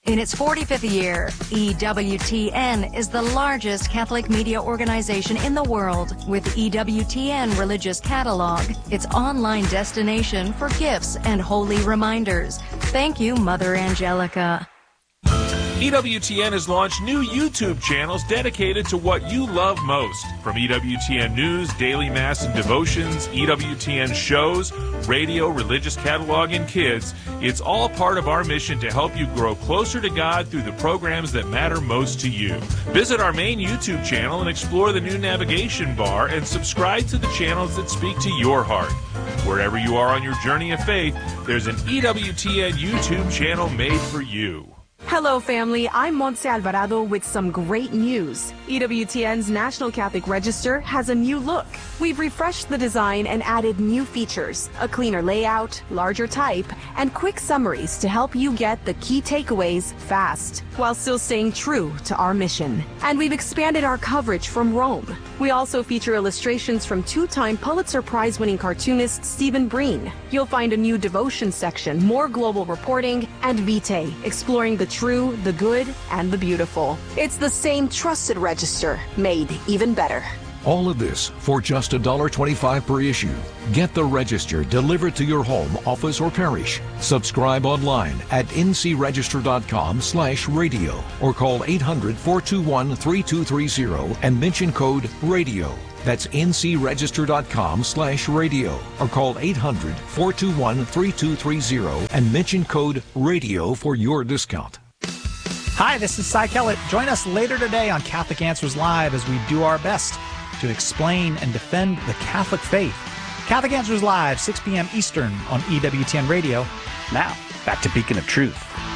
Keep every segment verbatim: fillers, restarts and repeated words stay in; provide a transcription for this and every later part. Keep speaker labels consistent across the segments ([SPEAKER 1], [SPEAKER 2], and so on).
[SPEAKER 1] In its forty-fifth year, E W T N is the largest Catholic media organization in the world, with E W T N Religious Catalog, its online destination for gifts and holy reminders. Thank you, Mother Angelica.
[SPEAKER 2] E W T N has launched new YouTube channels dedicated to what you love most. From E W T N News, Daily Mass and Devotions, E W T N shows, radio, religious catalog, and kids, it's all part of our mission to help you grow closer to God through the programs that matter most to you. Visit our main YouTube channel and explore the new navigation bar and subscribe to the channels that speak to your heart. Wherever you are on your journey of faith, there's an E W T N YouTube channel made for you.
[SPEAKER 3] Hello, family. I'm Montse Alvarado with some great news. E W T N's National Catholic Register has a new look. We've refreshed the design and added new features, a cleaner layout, larger type, and quick summaries to help you get the key takeaways fast, while still staying true to our mission. And we've expanded our coverage from Rome. We also feature illustrations from two-time Pulitzer Prize-winning cartoonist Stephen Breen. You'll find a new devotion section, more global reporting, and Vitae, exploring the true, the good, and the beautiful. It's the same trusted register, made even better.
[SPEAKER 4] All of this for just one dollar twenty-five per issue. Get the Register delivered to your home, office, or parish. Subscribe online at ncregister.com slash radio or call eight hundred, four two one, three two three zero and mention code RADIO. That's ncregister.com slash radio or call eight hundred, four two one, three two three zero and mention code RADIO for your discount.
[SPEAKER 5] Hi, this is Cy Kellett. Join us later today on Catholic Answers Live as we do our best to explain and defend the Catholic faith. Catholic Answers Live, six p.m. Eastern on E W T N Radio.
[SPEAKER 6] Now, back to Beacon of Truth.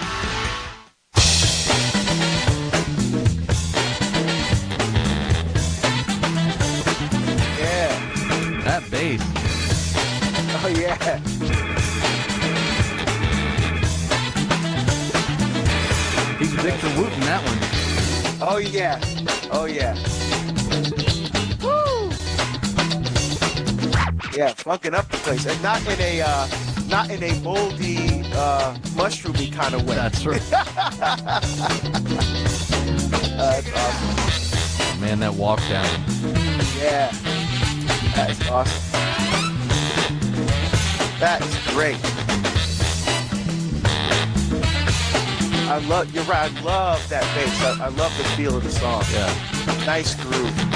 [SPEAKER 7] Yeah.
[SPEAKER 8] That bass.
[SPEAKER 7] Oh, yeah.
[SPEAKER 8] He's Victor Wooten, that one.
[SPEAKER 7] Oh, yeah. Oh, yeah. Yeah, funking up the place, and not in a uh, not in a moldy, uh, mushroomy kind of way.
[SPEAKER 8] That's right.
[SPEAKER 7] uh, that's awesome.
[SPEAKER 8] Man, that walk down.
[SPEAKER 7] Yeah, that's awesome. That's great. I love. You're right. I love that bass. I, I love the feel of the song.
[SPEAKER 8] Yeah.
[SPEAKER 7] Nice groove.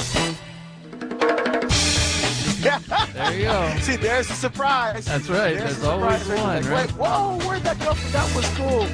[SPEAKER 8] There you go.
[SPEAKER 7] See, there's a surprise.
[SPEAKER 8] That's right.
[SPEAKER 7] There's,
[SPEAKER 8] there's always one,
[SPEAKER 7] like,
[SPEAKER 8] right?
[SPEAKER 7] Wait, whoa, where'd that come from? That was cool.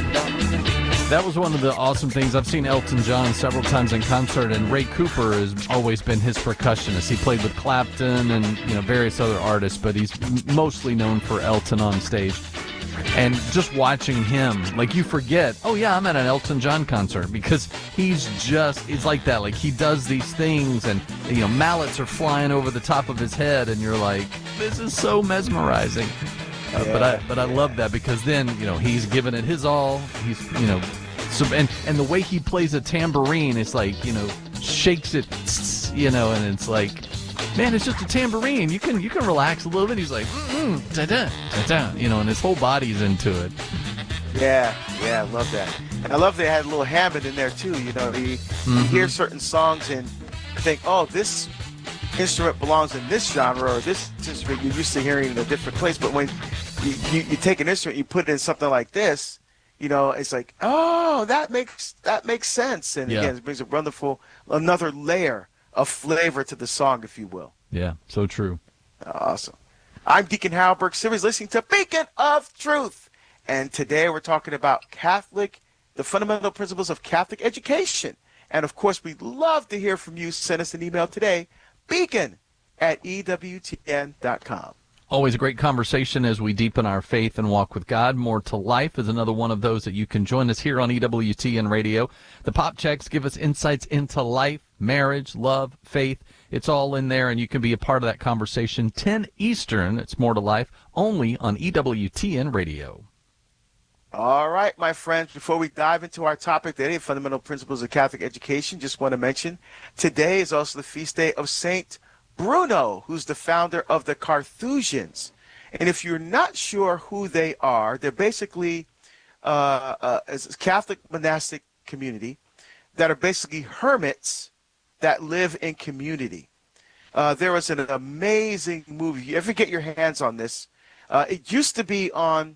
[SPEAKER 8] That was one of the awesome things. I've seen Elton John several times in concert, and Ray Cooper has always been his percussionist. He played with Clapton and, you know, various other artists, but he's mostly known for Elton on stage. And just watching him, like, you forget, oh yeah, I'm at an Elton John concert, because he's just, it's like that. Like, he does these things, and, you know, mallets are flying over the top of his head, and you're like, this is so mesmerizing. Uh,
[SPEAKER 7] yeah,
[SPEAKER 8] but I, but I
[SPEAKER 7] yeah.
[SPEAKER 8] love that, because then, you know, he's giving it his all. He's, you know, so, and and the way he plays a tambourine, it's like, you know, shakes it, you know, and it's like, man, it's just a tambourine. You can you can relax a little bit. He's like, mm da da da da, you know, and his whole body's into it.
[SPEAKER 7] Yeah, yeah, I love that. And I love they had a little Hammond in there too. You know, you,
[SPEAKER 8] Mm-hmm.
[SPEAKER 7] you hear certain songs and think, oh, this instrument belongs in this genre, or this instrument you're used to hearing in a different place. But when you, you, you take an instrument, you put it in something like this, you know, it's like, oh, that makes that makes sense. And
[SPEAKER 8] Yeah.
[SPEAKER 7] again, it brings a wonderful another layer of flavor to the song, if you will.
[SPEAKER 8] Yeah, so true.
[SPEAKER 7] Awesome. I'm Deacon Harold Burke Simmons, listening to Beacon of Truth. And today we're talking about Catholic, the fundamental principles of Catholic education. And, of course, we'd love to hear from you. Send us an email today, beacon at E W T N dot com.
[SPEAKER 8] Always a great conversation as we deepen our faith and walk with God. More to Life is another one of those that you can join us here on E W T N Radio. The pop checks give us insights into life, marriage, love, faith. It's all in there, and you can be a part of that conversation. ten Eastern, it's More to Life, only on E W T N Radio.
[SPEAKER 7] All right, my friends, before we dive into our topic today, fundamental principles of Catholic education, just want to mention today is also the feast day of Saint Bruno, who's the founder of the Carthusians. And if you're not sure who they are, they're basically uh, uh, it's a Catholic monastic community that are basically hermits that live in community. Uh, there was an amazing movie. If you ever get your hands on this, uh, it used to be on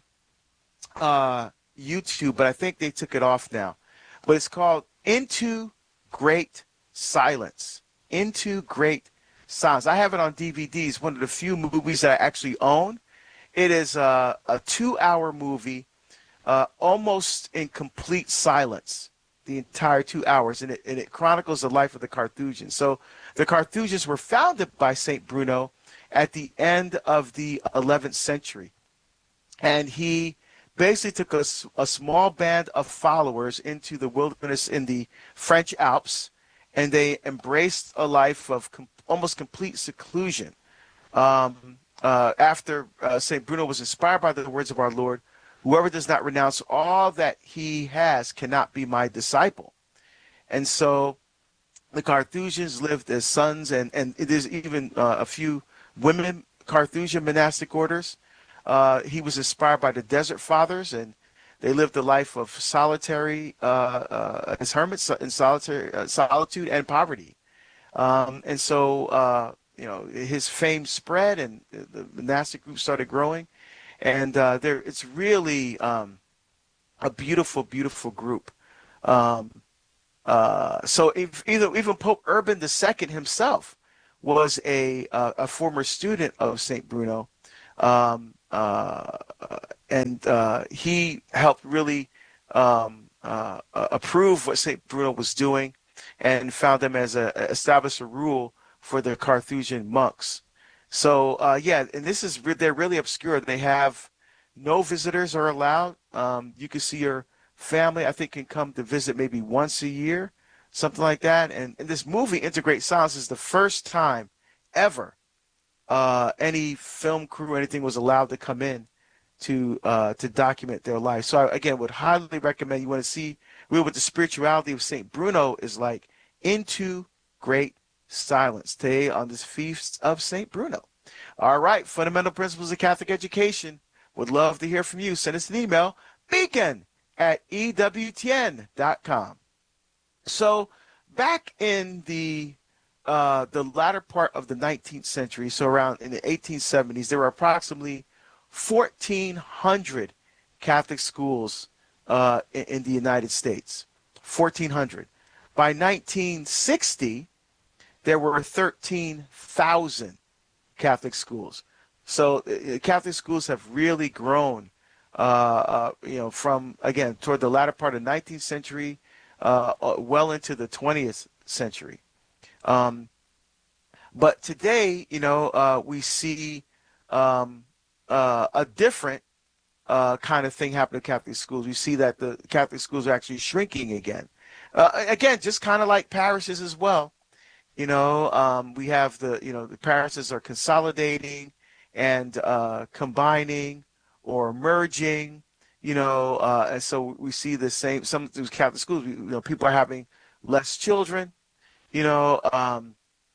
[SPEAKER 7] uh, YouTube, but I think they took it off now. But it's called Into Great Silence. Into Great Silence. I have it on D V Ds, one of the few movies that I actually own. It is uh, a two-hour movie, uh, almost in complete silence, the entire two hours, and it, and it chronicles the life of the Carthusians. So the Carthusians were founded by Saint Bruno at the end of the eleventh century, and he basically took a, a small band of followers into the wilderness in the French Alps, and they embraced a life of com- almost complete seclusion. Um, uh, after uh, Saint Bruno was inspired by the words of our Lord, "Whoever does not renounce all that he has cannot be my disciple." And so the Carthusians lived as sons, and, and there's even uh, a few women Carthusian monastic orders. Uh, he was inspired by the Desert Fathers, and they lived a life of solitary, uh, uh, as hermits in solitary uh, solitude and poverty. Um, and so, uh, you know, his fame spread, and the monastic group started growing. And uh, there, it's really um, a beautiful, beautiful group. Um, uh, so if, either, even Pope Urban the Second himself was a uh, a former student of Saint Bruno, um, uh, and uh, he helped really um, uh, approve what Saint Bruno was doing, and found them as a established a rule for the Carthusian monks. So, uh, yeah, and this is, they're really obscure. They have no visitors are allowed. Um, you can see your family, I think, can come to visit maybe once a year, something like that. And, and this movie, Into Great Silence, is the first time ever uh, any film crew or anything was allowed to come in to uh, to document their life. So, I, again, would highly recommend, you want to see really what the spirituality of Saint Bruno is like, Into Great Silence, today on this feast of Saint Bruno. All right, Fundamental Principles of Catholic Education. Would love to hear from you. Send us an email, beacon at E W T N dot com. So back in the uh, the latter part of the nineteenth century, so around in the eighteen seventies, there were approximately fourteen hundred Catholic schools uh, in, in the United States. fourteen hundred. By nineteen sixty, there were thirteen thousand Catholic schools. So uh, Catholic schools have really grown, uh, uh, you know, from, again, toward the latter part of the nineteenth century, uh, well into the twentieth century. Um, but today, you know, uh, we see um, uh, a different uh, kind of thing happen to Catholic schools. We see that the Catholic schools are actually shrinking again. Uh, again, just kind of like parishes as well. You know, um, we have the, you know, the parishes are consolidating and uh, combining or merging, you know, uh, and so we see the same, some of these Catholic schools, you know, people are having less children, you know, um,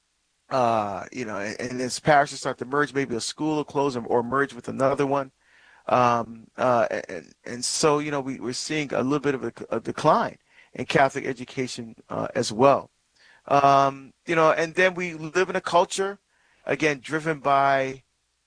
[SPEAKER 7] uh, you know, and, and as parishes start to merge, maybe a school will close or, or merge with another one. Um, uh, and, and so, you know, we, we're seeing a little bit of a, a decline in Catholic education uh, as well. Um, you know, and then we live in a culture, again, driven by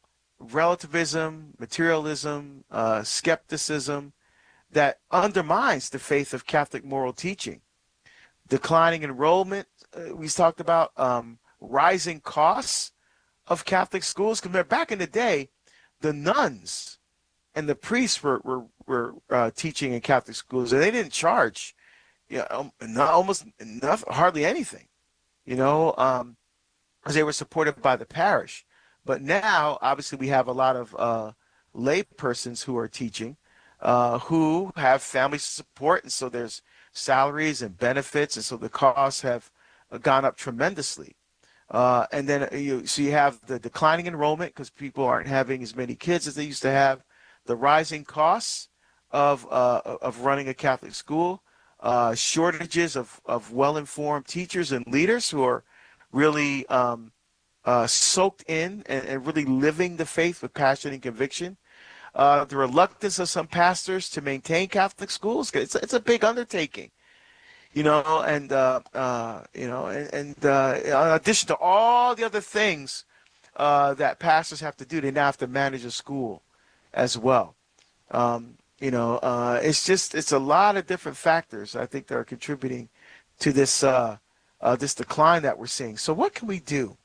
[SPEAKER 7] relativism, materialism, uh, skepticism that undermines the faith of Catholic moral teaching. Declining enrollment, uh, we talked about, um, rising costs of Catholic schools. Because back in the day, the nuns and the priests were were, were uh, teaching in Catholic schools, and they didn't charge, you know, not, almost enough, hardly anything, you know, um, because they were supported by the parish. But now, obviously, we have a lot of uh, lay persons who are teaching, uh, who have families to support, and so there's salaries and benefits, and so the costs have gone up tremendously. Uh, and then you, so you have the declining enrollment because people aren't having as many kids as they used to have, the rising costs of uh, of running a Catholic school, uh, shortages of, of well-informed teachers and leaders who are really um, uh, soaked in and, and really living the faith with passion and conviction. uh, the reluctance of some pastors to maintain Catholic schools. It's, it's a big undertaking, you know, and, uh, uh, you know, and, and uh, in addition to all the other things uh, that pastors have to do, they now have to manage a school as well. Um, you know, uh, it's just, it's a lot of different factors, I think, that are contributing to this, uh, uh, this decline that we're seeing. So what can we do?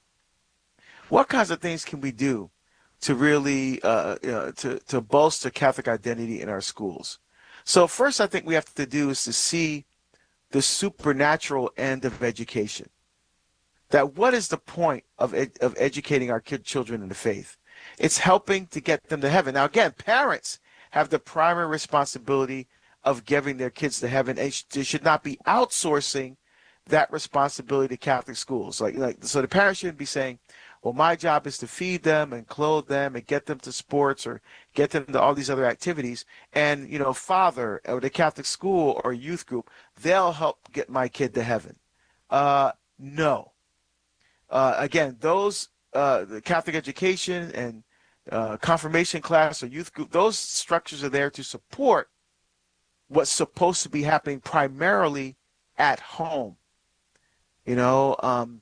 [SPEAKER 7] What kinds of things can we do to really uh, you know, to, to bolster Catholic identity in our schools? So first, I think we have to do is to see the supernatural end of education. That what is the point of, ed of educating our kid children in the faith? It's helping to get them to heaven. Now, again, parents have the primary responsibility of giving their kids to heaven, and sh they should not be outsourcing that responsibility to Catholic schools. Like, like, so the parents shouldn't be saying, well, my job is to feed them and clothe them and get them to sports or get them to all these other activities. And, you know, Father or the Catholic school or youth group, they'll help get my kid to heaven. Uh, no. Uh, again, those, uh, the Catholic education and uh, confirmation class or youth group, those structures are there to support what's supposed to be happening primarily at home. You know, um,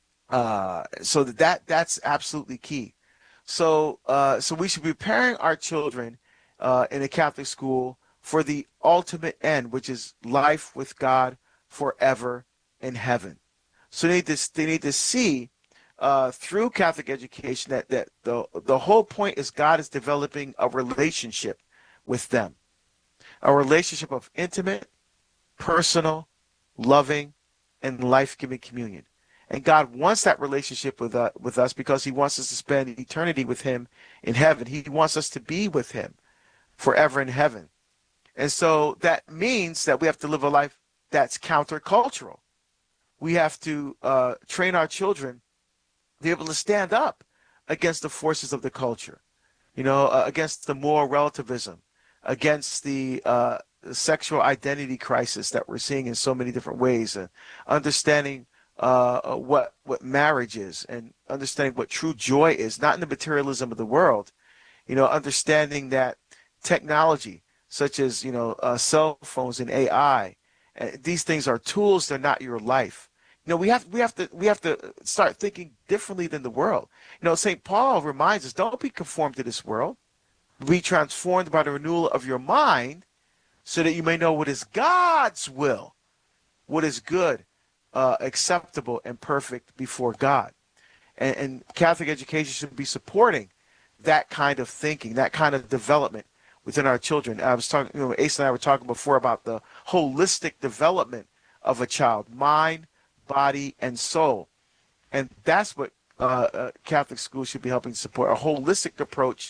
[SPEAKER 7] uh, so that that's absolutely key. So, uh, so we should be preparing our children uh, in a Catholic school for the ultimate end, which is life with God forever in heaven. So they need to, they need to see uh, through Catholic education that, that the, the whole point is God is developing a relationship with them, a relationship of intimate, personal, loving, and life-giving communion. And God wants that relationship with, uh, with us because he wants us to spend eternity with him in heaven. He wants us to be with him forever in heaven. And so that means that we have to live a life that's countercultural. We have to uh, train our children to be able to stand up against the forces of the culture, you know, uh, against the moral relativism, against the uh, sexual identity crisis that we're seeing in so many different ways, and understanding uh, what what marriage is, and understanding what true joy is, not in the materialism of the world, you know, understanding that technology, such as, you know, uh, cell phones and A I, uh, these things are tools, they're not your life. You know, we have we have to we have to start thinking differently than the world. You know, Saint Paul reminds us, don't be conformed to this world. Be transformed by the renewal of your mind, so that you may know what is God's will, what is good, uh, acceptable, and perfect before God. And, and Catholic education should be supporting that kind of thinking, that kind of development within our children. I was talking, you know, Ace and I were talking before about the holistic development of a child, mind, body, and soul. And that's what uh, uh, Catholic schools should be helping to support, a holistic approach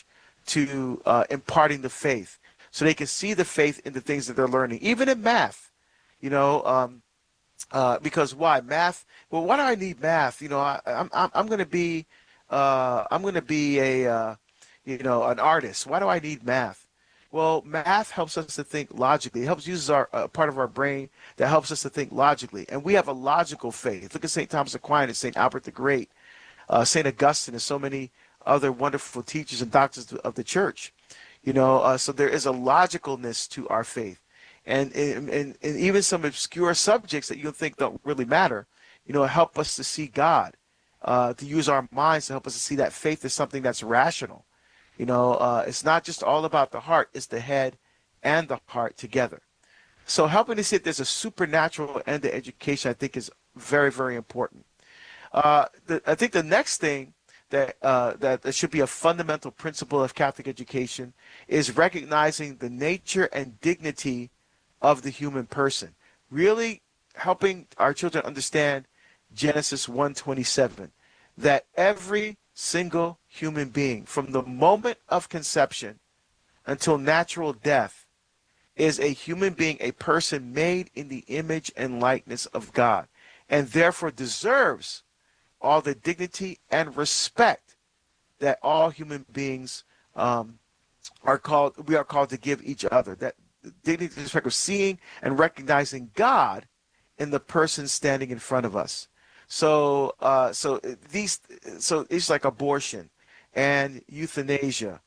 [SPEAKER 7] to uh, imparting the faith, so they can see the faith in the things that they're learning, even in math, you know, um, uh, because why math? Well, why do I need math? You know, I, I'm I'm, I'm going to be uh, I'm going to be a uh, you know an artist. Why do I need math? Well, math helps us to think logically. It helps uses our uh, part of our brain that helps us to think logically, and we have a logical faith. Look at Saint Thomas Aquinas, Saint Albert the Great, uh, Saint Augustine, and so many other wonderful teachers and doctors of the church. You know, uh, so there is a logicalness to our faith. And, and, and even some obscure subjects that you think don't really matter, you know, help us to see God, uh, to use our minds to help us to see that faith is something that's rational. You know, uh, it's not just all about the heart, it's the head and the heart together. So helping to see that there's a supernatural end to education, I think, is very, very important. Uh, the, I think the next thing that, uh, that that should be a fundamental principle of Catholic education is recognizing the nature and dignity of the human person. Really helping our children understand Genesis one twenty-seven, that every single human being, from the moment of conception until natural death, is a human being, a person made in the image and likeness of God, and therefore deserves all the dignity and respect that all human beings um, are called, we are called to give each other. That dignity and respect of seeing and recognizing God in the person standing in front of us. So, uh, so these, so it's like abortion and euthanasia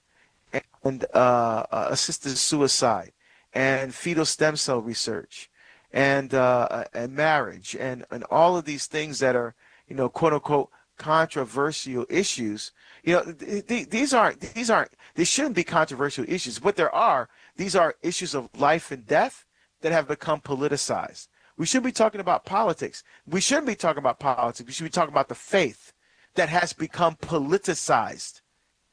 [SPEAKER 7] and uh, uh, assisted suicide and fetal stem cell research and uh, and marriage and, and all of these things that are, you know, quote unquote controversial issues. You know, th- th- these aren't these aren't they shouldn't be controversial issues. But there are. These are issues of life and death that have become politicized. We should be talking about politics. We shouldn't be talking about politics. We should be talking about the faith that has become politicized.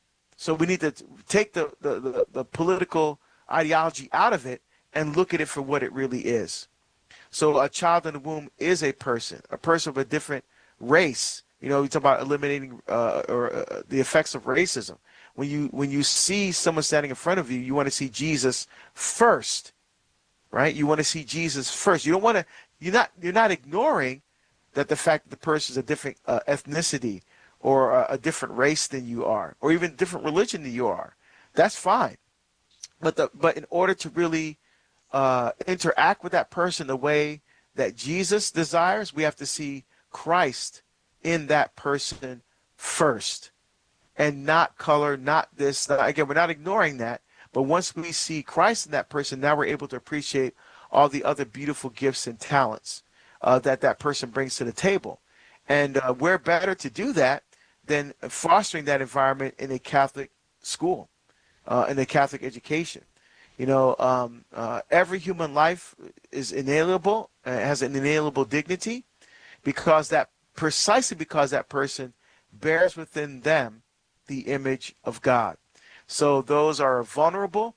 [SPEAKER 7] So we need to take the, the, the, the political ideology out of it and look at it for what it really is. So a child in the womb is a person, a person of a different race. You know, we talk about eliminating uh, or uh, the effects of racism. When you when you see someone standing in front of you, you want to see Jesus first, right? You want to see Jesus first. You don't want to. You're not. You're not ignoring that the fact that the person is a different uh, ethnicity or a, a different race than you are, or even different religion than you are. That's fine. But the but in order to really uh, interact with that person the way that Jesus desires, we have to see Christ in that person first. And not color, not this. Not, again, we're not ignoring that. But once we see Christ in that person, now we're able to appreciate all the other beautiful gifts and talents uh, that that person brings to the table. And uh, we're better to do that than fostering that environment in a Catholic school, uh, in a Catholic education. You know, um, uh, every human life is inalienable, uh, has an inalienable dignity, because that precisely because that person bears within them the image of God. So those are vulnerable.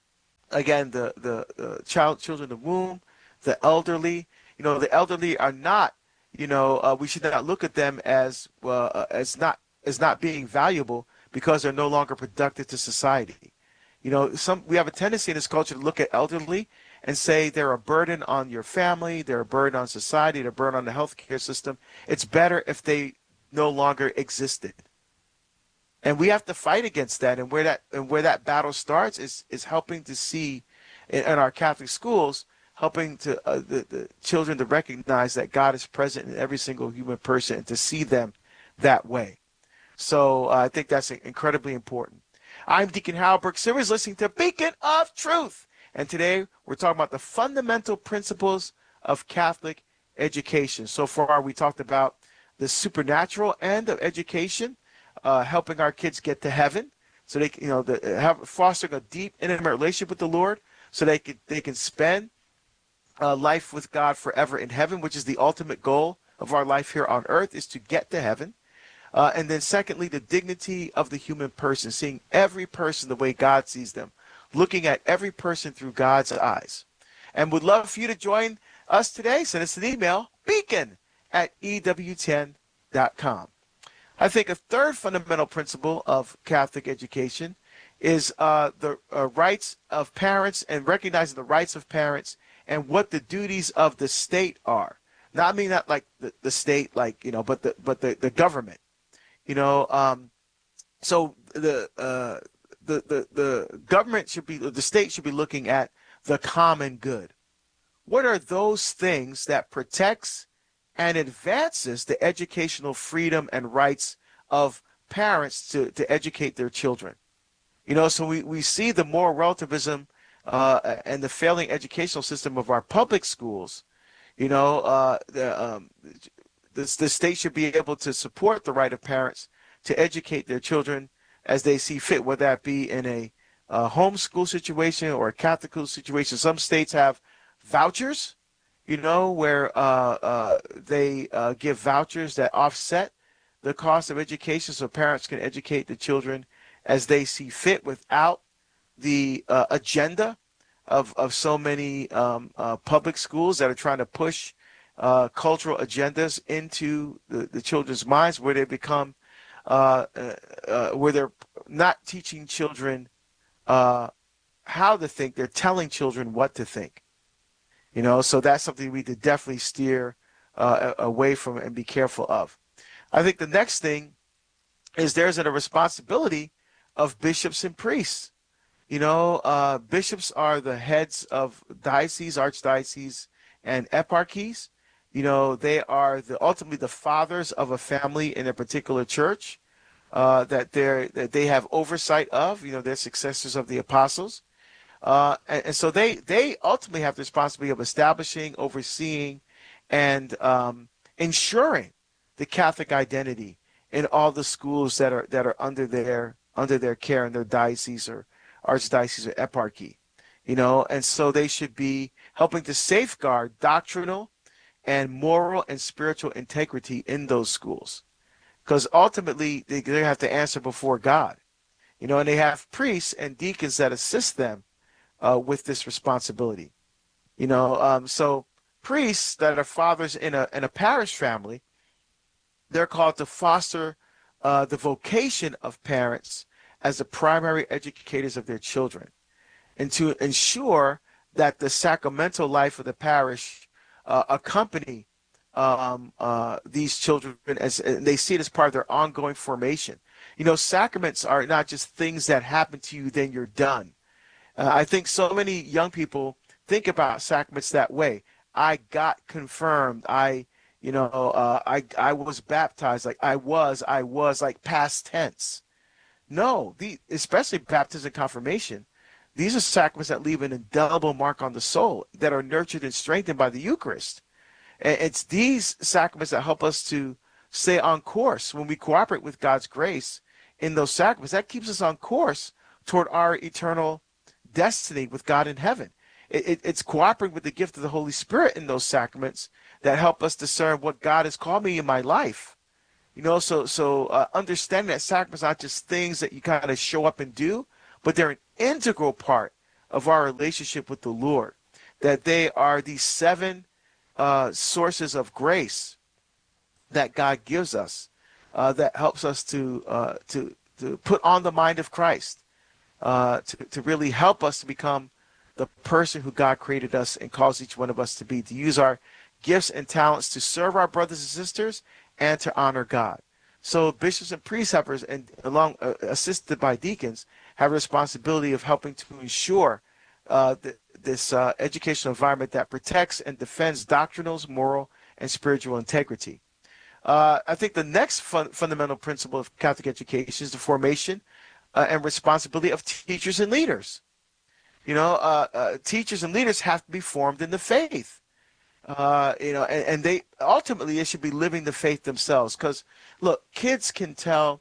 [SPEAKER 7] Again, the, the, the child, children in the womb, the elderly. You know, the elderly are not, you know, uh, we should not look at them as uh, as not as not being valuable because they're no longer productive to society. You know, some we have a tendency in this culture to look at elderly and say they're a burden on your family, they're a burden on society, they're a burden on the healthcare system. It's better if they no longer existed. And we have to fight against that. And where that and where that battle starts is is helping to see in, in our Catholic schools, helping to uh, the, the children to recognize that God is present in every single human person and to see them that way. So uh, I think that's incredibly important. I'm Deacon Hal Brooks Sivers, listening to Beacon of Truth. And today we're talking about the fundamental principles of Catholic education. So far we talked about the supernatural end of education, Uh, helping our kids get to heaven, so they can, you know, the, have fostering a deep, intimate relationship with the Lord, so they can they can spend uh, life with God forever in heaven, which is the ultimate goal of our life here on earth, is to get to heaven. Uh, and then, secondly, the dignity of the human person, seeing every person the way God sees them, looking at every person through God's eyes. And would love for you to join us today. Send us an email, beacon at E W T N dot com. I think a third fundamental principle of Catholic education is uh, the uh, rights of parents and recognizing the rights of parents and what the duties of the state are. Now, I mean not like the, the state, like, you know, but the but the, the government. You know, um, so the, uh, the the the government should be, the state should be looking at the common good. What are those things that protects and advances the educational freedom and rights of parents to, to educate their children? You know, so we, we see the moral relativism uh, and the failing educational system of our public schools. You know, uh, the, um, the, the state should be able to support the right of parents to educate their children as they see fit, whether that be in a uh, homeschool situation or a Catholic school situation. Some states have vouchers, you know, where uh, uh, they uh, give vouchers that offset the cost of education so parents can educate the children as they see fit without the uh, agenda of, of so many um, uh, public schools that are trying to push uh, cultural agendas into the, the children's minds, where they become, uh, uh, uh, where they're not teaching children uh, how to think, they're telling children what to think. You know, so that's something we need to definitely steer uh, away from and be careful of. I think the next thing is there's a responsibility of bishops and priests. You know, uh, bishops are the heads of dioceses, archdioceses, and eparchies. You know, they are the ultimately the fathers of a family in a particular church. uh, that they're that they have oversight of. You know, they're successors of the apostles, uh, and, and so they they ultimately have the responsibility of establishing, overseeing, and um, ensuring the Catholic identity in all the schools that are that are under their under their care in their diocese or archdiocese or eparchy. You know, and so they should be helping to safeguard doctrinal and moral and spiritual integrity in those schools, because ultimately they, they have to answer before God. You know, and they have priests and deacons that assist them uh, with this responsibility. You know, um, so priests that are fathers in a in a parish family, they're called to foster uh, the vocation of parents as the primary educators of their children, and to ensure that the sacramental life of the parish uh, accompany um, uh, these children as and they see it as part of their ongoing formation. You know, sacraments are not just things that happen to you, then you're done. Uh, I think so many young people think about sacraments that way. I got confirmed. I, you know, uh, I I was baptized. Like I was, I was like past tense. No, the especially baptism and confirmation. These are sacraments that leave an indelible mark on the soul, that are nurtured and strengthened by the Eucharist. And it's these sacraments that help us to stay on course when we cooperate with God's grace in those sacraments. That keeps us on course toward our eternal destiny with God in heaven. It, it, it's cooperating with the gift of the Holy Spirit in those sacraments that help us discern what God has called me in my life. You know, so so uh, understanding that sacraments are not just things that you kind of show up and do, but they're an integral part of our relationship with the Lord, that they are these seven uh, sources of grace that God gives us uh, that helps us to, uh, to, to put on the mind of Christ, uh, to, to really help us to become the person who God created us and calls each one of us to be, to use our gifts and talents to serve our brothers and sisters and to honor God. So bishops and priests have, and along uh, assisted by deacons, have a responsibility of helping to ensure uh, th- this uh, educational environment that protects and defends doctrinal, moral, and spiritual integrity. Uh, I think the next fun- fundamental principle of Catholic education is the formation uh, and responsibility of teachers and leaders. You know, uh, uh, teachers and leaders have to be formed in the faith. Uh, you know, and, and they ultimately they should be living the faith themselves. Because, look, kids can tell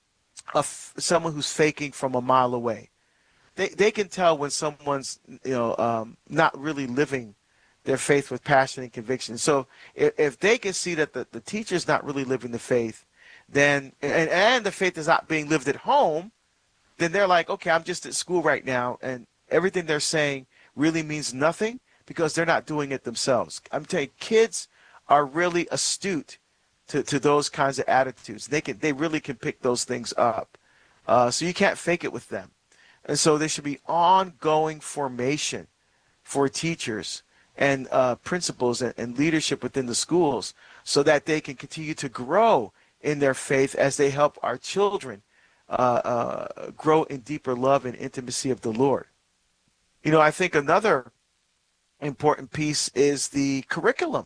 [SPEAKER 7] a f- someone who's faking from a mile away. They they can tell when someone's you know um, not really living their faith with passion and conviction. So if, if they can see that the, the teacher's not really living the faith, then and, and the faith is not being lived at home, then they're like, okay, I'm just at school right now, and everything they're saying really means nothing because they're not doing it themselves. I'm telling you, kids are really astute to, to those kinds of attitudes. They can they really can pick those things up. Uh, so you can't fake it with them. And so there should be ongoing formation for teachers and uh, principals and, and leadership within the schools so that they can continue to grow in their faith as they help our children uh, uh, grow in deeper love and intimacy of the Lord. You know, I think another important piece is the curriculum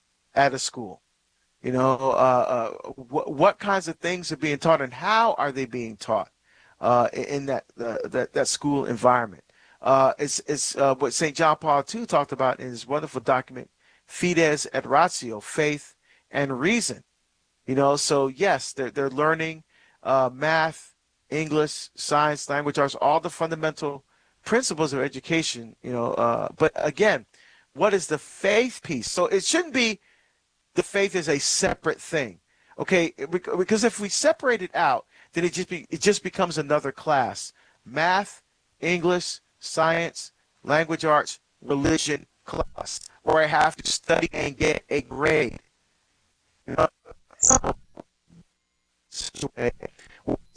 [SPEAKER 7] at a school. You know, uh, uh, wh- what kinds of things are being taught and how are they being taught uh, in that, uh, that that school environment? Uh, it's it's uh, what Saint John Paul the Second talked about in his wonderful document, Fides et Ratio, Faith and Reason. You know, so yes, they're, they're learning uh, math, English, science, language arts, all the fundamental principles of education, you know, uh, but again, what is the faith piece? So it shouldn't be the faith is a separate thing, okay? Because if we separate it out, then it just be, it just becomes another class: math, English, science, language arts, religion class, where I have to study and get a grade. You know?